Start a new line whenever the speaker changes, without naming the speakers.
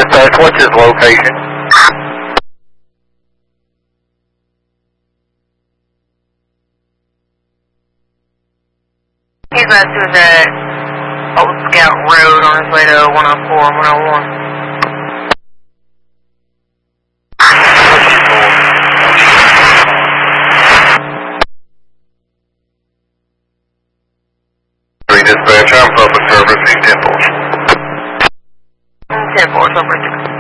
Dispatch, what's his location?
He's about to that Old Scout Road on his way to 104 and 101.
Dispatch, I'm public service, 10-4.
10-4, over 6.